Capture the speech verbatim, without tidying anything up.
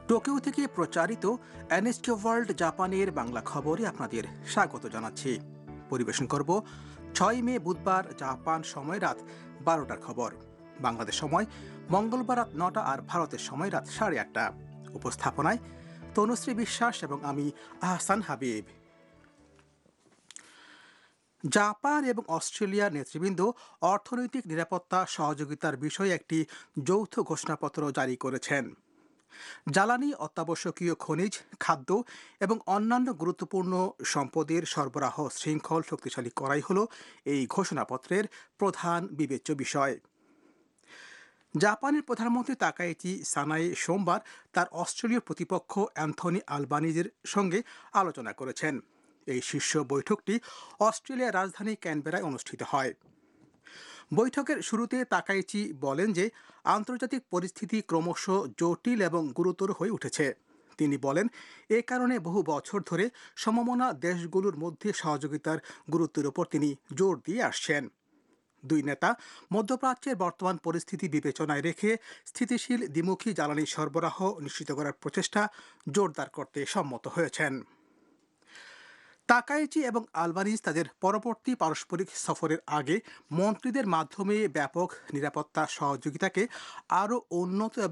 Tokyo থেকে প্রচারিত NSK world জাপানের বাংলা খবরে আপনাদের স্বাগত জানাচ্ছি। পরিবেশন করব ছয় মে বুধবার জাপান সময় রাত বারোটার খবর। বাংলাদেশ সময় মঙ্গলবার রাত নটা আর ভারতের সময় রাত সাড়ে আটটা। উপস্থাপনায় তনুশ্রী বিশ্বাস এবং আমি আহসান হাবিব। জাপান এবং অস্ট্রেলিয়ার নেতৃবৃন্দ অর্থনৈতিক নিরাপত্তা সহযোগিতার বিষয়ে একটি যৌথ ঘোষণাপত্র জারি করেছেন। জ্বালানি, অত্যাবশ্যকীয় খনিজ, খাদ্য এবং অন্যান্য গুরুত্বপূর্ণ সম্পদের সরবরাহ শৃঙ্খল শক্তিশালী করাই হল এই ঘোষণাপত্রের প্রধান বিবেচ্য বিষয়। জাপানের প্রধানমন্ত্রী তাকাইচি সানাই সোমবার তার অস্ট্রেলীয় প্রতিপক্ষ অ্যান্থনি আলবানিজের সঙ্গে আলোচনা করেছেন। এই শীর্ষ বৈঠকটি অস্ট্রেলিয়ার রাজধানী ক্যানবেরায় অনুষ্ঠিত হয়। বৈঠকের শুরুতে তাকাইচি বলেন যে আন্তর্জাতিক পরিস্থিতি ক্রমশ জটিল এবং গুরুতর হয়ে উঠেছে। তিনি বলেন, এ কারণে বহু বছর ধরে সমমনা দেশগুলোর মধ্যে সহযোগিতার গুরুত্বের উপর তিনি জোর দিয়ে আসছেন। দুই নেতা মধ্যপ্রাচ্যের বর্তমান পরিস্থিতি বিবেচনায় রেখে স্থিতিশীল দ্বিমুখী জ্বালানি সরবরাহ নিশ্চিত করার প্রচেষ্টা জোরদার করতে সম্মত হয়েছেন। তাকাইচি এবং আলবানিজ তাদের পরবর্তী পারস্পরিক সফরের আগে মন্ত্রীদের মাধ্যমে ব্যাপক নিরাপত্তা সহযোগিতাকে আরও উন্নত